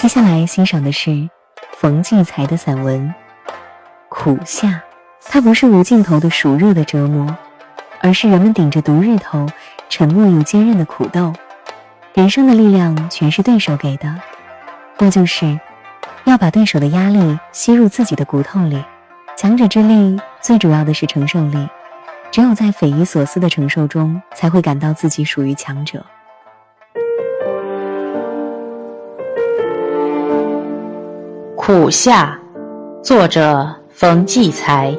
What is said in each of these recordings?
下来欣赏的是冯骥才的散文《苦夏》。它不是无尽头的暑热的折磨，而是人们顶着毒日头沉默又坚韧的苦斗。人生的力量全是对手给的，那就是要把对手的压力吸入自己的骨头里。强者之力最主要的是承受力，只有在匪夷所思的承受中，才会感到自己属于强者。 苦夏，作者冯骥才。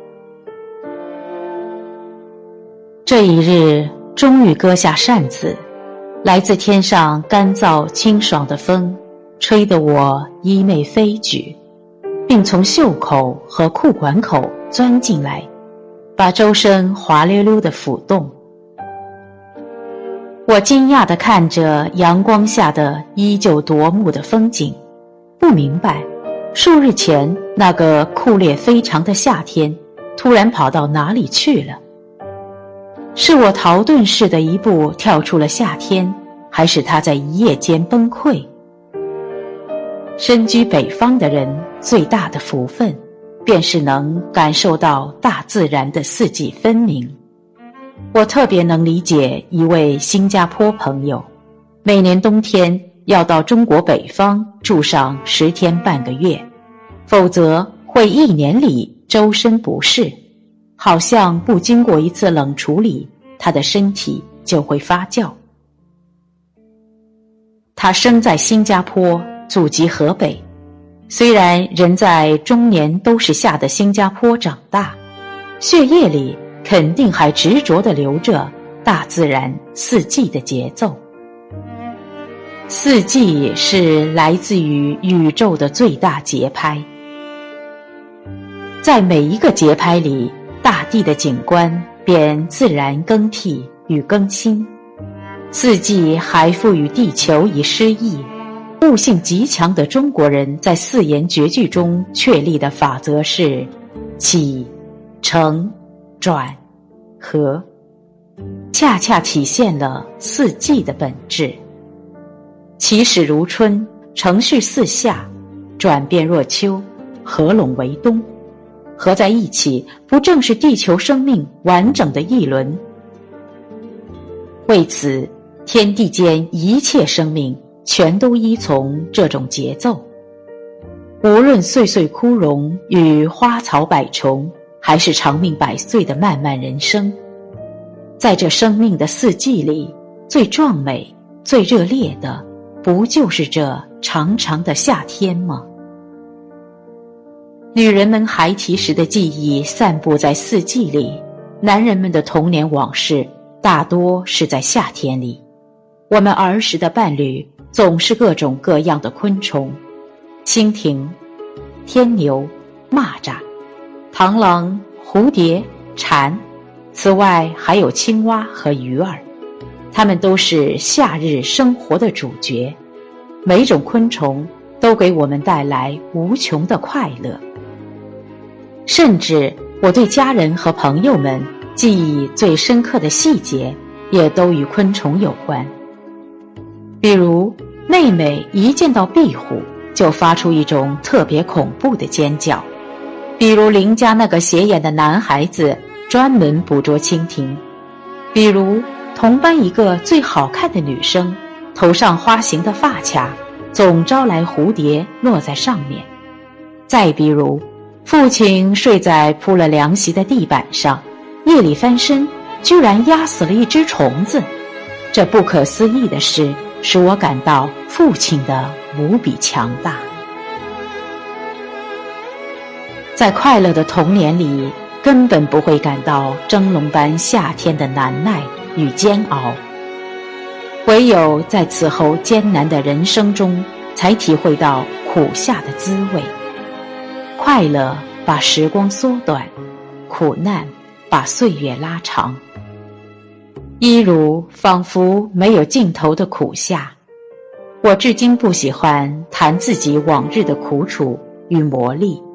这一日终于割下扇子，来自天上干燥清爽的风吹得我衣袂飞举，并从袖口和裤管口钻进来，把周身滑溜溜地抚动。我惊讶地看着阳光下的依旧夺目的风景，不明白数日前那个酷烈非常的夏天突然跑到哪里去了。是我逃遁似的一步跳出了夏天，还是他在一夜间崩溃？身居北方的人最大的福分，便是能感受到大自然的四季分明。我特别能理解一位新加坡朋友，每年冬天要到中国北方住上10天半个月，否则会1年里周身不适，好像不经过一次冷处理，他的身体就会发酵。他生在新加坡，祖籍河北，虽然人在中年都是夏的新加坡长大，血液里肯定还执着地流着大自然四季的节奏。四季是来自于宇宙的最大节拍，在每一个节拍里，大地的景观便自然更替与更新。四季还赋予地球以诗意，悟性极强的中国人在4言绝句中确立的法则是起、承、转、合，恰恰体现了四季的本质。起始如春，承续似夏，转变若秋，合拢为冬。合在一起，不正是地球生命完整的一轮？为此，天地间一切生命全都依从这种节奏。无论岁岁枯荣与花草百虫，还是长命百岁的漫漫人生，在这生命的四季里，最壮美、最热烈的，不就是这长长的夏天吗？女人们孩提时的记忆散布在四季里，男人们的童年往事大多是在夏天里。我们儿时的伴侣总是各种各样的昆虫，蜻蜓、天牛、蚂蚱、螳螂、蝴蝶、蝉，此外还有青蛙和鱼儿，它们都是夏日生活的主角。每种昆虫都给我们带来无穷的快乐。甚至我对家人和朋友们记忆最深刻的细节，也都与昆虫有关。比如妹妹一见到壁虎就发出一种特别恐怖的尖叫，比如邻家那个斜眼的男孩子专门捕捉蜻蜓，比如同班一个最好看的女生头上花形的发卡总招来蝴蝶落在上面，再比如父亲睡在铺了凉席的地板上，夜里翻身居然压死了一只虫子。这不可思议的事使我感到父亲的无比强大。在快乐的童年里，根本不会感到蒸笼般夏天的难耐与煎熬，唯有在此后艰难的人生中，才体会到苦夏的滋味。快乐把时光缩短，苦难把岁月拉长。一如仿佛没有尽头的苦夏，我至今不喜欢谈自己往日的苦楚与磨砺，